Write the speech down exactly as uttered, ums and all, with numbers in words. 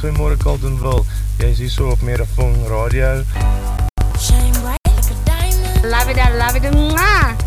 Goeiemôre Carletonville. Jy is hier so op Megaphone Radio. Love it, I love it, mwah!